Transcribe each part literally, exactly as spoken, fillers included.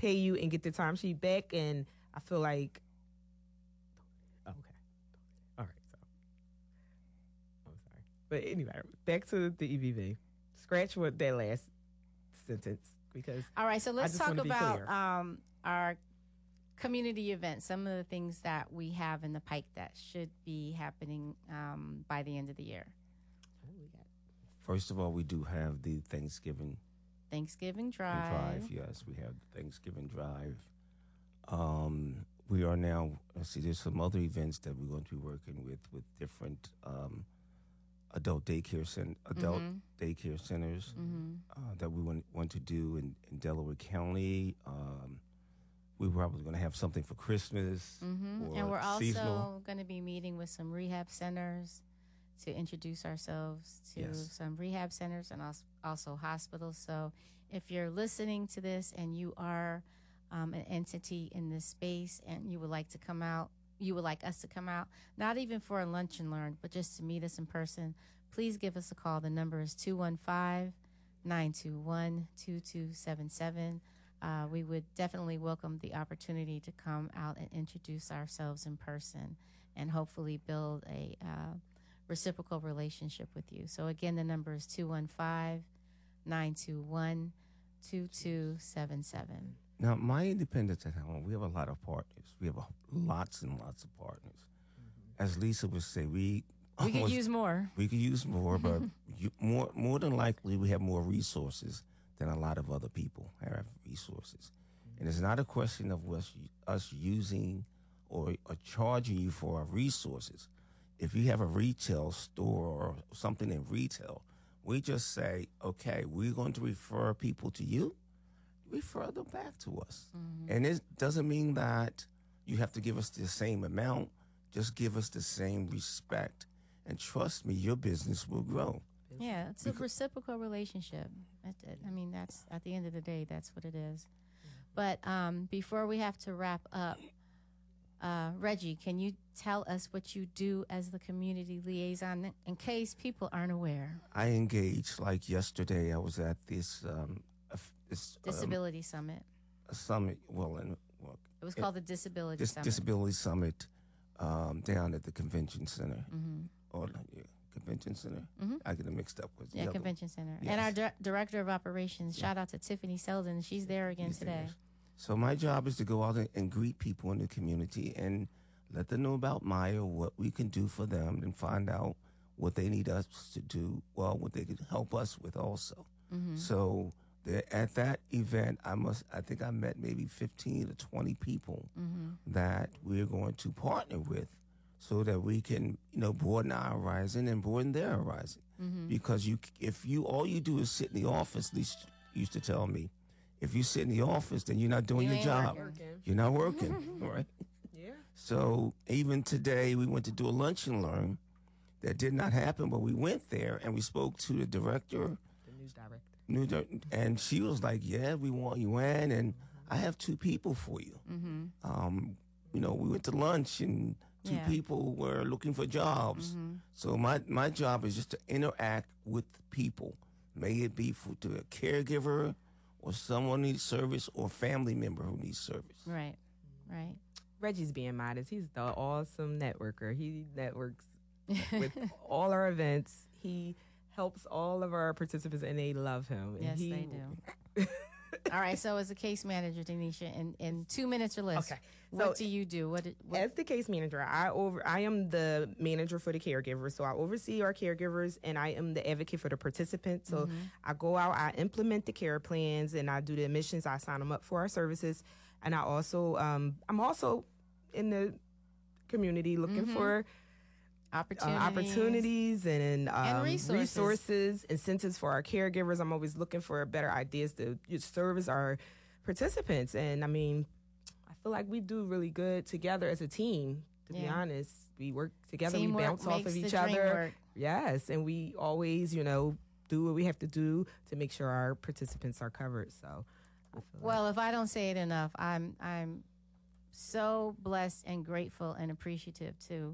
pay you and get the timesheet back. And I feel like, okay, all right. So I'm sorry, but anyway, back to the E B V. Scratch what that last sentence because all right. So let's I just talk wanna be about clear. um, our community events. Some of the things that we have in the pike that should be happening um, by the end of the year. First of all, we do have the Thanksgiving Thanksgiving drive. drive. Yes, we have the Thanksgiving drive. Um, we are now, let's see, there's some other events that we're going to be working with, with different um, adult daycare cent- adult Mm-hmm. daycare centers Mm-hmm. uh, that we want, want to do in, in Delaware County. Um, we're probably going to have something for Christmas. Mm-hmm. Or And we're also seasonal. going to be meeting with some rehab centers to introduce ourselves to Yes. some rehab centers and als- also hospitals. So if you're listening to this and you are um, an entity in this space and you would like to come out, you would like us to come out, not even for a lunch and learn, but just to meet us in person, please give us a call. The number is two one five, nine two one, two two seven seven. Uh, we would definitely welcome the opportunity to come out and introduce ourselves in person and hopefully build a uh, reciprocal relationship with you. So again, the number is two one five, nine two one, two two seven seven. Now, my independence at home, we have a lot of partners. We have a, lots and lots of partners. As Lisa would say, we We could almost- use more. we could use more, but you, more more than likely we have more resources than a lot of other people have resources. And it's not a question of us, us using or, or charging you for our resources. If you have a retail store or something in retail, we just say, okay, we're going to refer people to you, refer them back to us. Mm-hmm. And it doesn't mean that you have to give us the same amount, just give us the same respect. And trust me, your business will grow. Yeah, it's a reciprocal relationship. That's it. I mean, that's at the end of the day, that's what it is. But um, before we have to wrap up, uh, Reggie, can you tell us what you do as the community liaison in case people aren't aware? I engaged, like yesterday, I was at this, um, a f- this um, Disability Summit. a summit, well, in, well It was called the Disability this Summit. Disability Summit um, down at the Convention Center. Mm-hmm. Or, yeah, Convention Center? Mhm. I get it mixed up with the Yeah, other one. Convention Center. Yes. And our di- director of operations, shout out to Tiffany Selden. She's there again Yes, today. yes. So my job is to go out and, and greet people in the community and let them know about Maya, what we can do for them, and find out what they need us to do, well, what they could help us with also. Mm-hmm. So the, at that event, I must, I think I met maybe fifteen to twenty people Mm-hmm. that we're going to partner with so that we can, you know, broaden our horizon and broaden their horizon. Mm-hmm. Because you, if you, all you do is sit in the office, at least used to tell me, if you sit in the office, then you're not doing You your ain't job. working. You're not working, right? Yeah. So even today, we went to do a lunch and learn. That did not happen, but we went there and we spoke to the director, The news director. new dir- and she was like, "Yeah, we want you in, and I have two people for you." Mm-hmm. Um, you know, we went to lunch, and two Yeah. people were looking for jobs. Mm-hmm. So my my job is just to interact with people, may it be for to a caregiver or someone who needs service or family member who needs service. Right, right. Reggie's being modest. He's the awesome networker. He networks with all our events. He helps all of our participants, and they love him. And Yes, he, they do. All right, so as a case manager, Denisha, in, in two minutes or less, Okay, what so do you do? What, what As the case manager, I over I am the manager for the caregivers. So I oversee our caregivers, and I am the advocate for the participants. So Mm-hmm. I go out, I implement the care plans, and I do the admissions. I sign them up for our services, and I also um, I'm also in the community looking Mhm. for uh, opportunities? opportunities and, um, And resources. resources, incentives for our caregivers. I'm always looking for better ideas to service our participants. And I mean, I feel like we do really good together as a team, to be Yeah. honest. We work together, Teamwork we bounce off makes of the each dream other. work. Yes, and we always, you know, do what we have to do to make sure our participants are covered. So I feel Well, if I don't say it enough, I'm I'm so blessed and grateful and appreciative to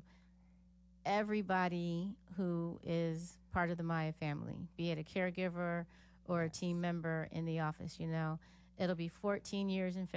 everybody who is part of the Maya family, be it a caregiver or a team member in the office. You know, it'll be fourteen years in